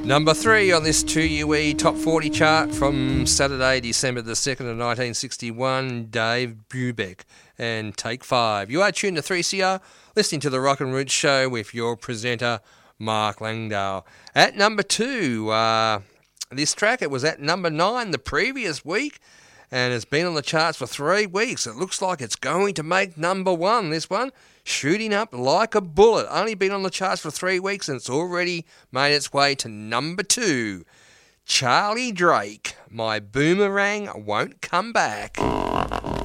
Number 3 on this 2UE Top 40 chart from Saturday, December the 2nd of 1961, Dave Brubeck and Take 5. You are tuned to 3CR, listening to the Rock and Roots Show with your presenter, Mark Langdale. At number 2, this track, it was at number 9 the previous week, and it's been on the charts for 3 weeks. It looks like it's going to make number 1, this one. Shooting up like a bullet. Only been on the charts for 3 weeks and it's already made its way to number 2. Charlie Drake, My Boomerang Won't Come Back.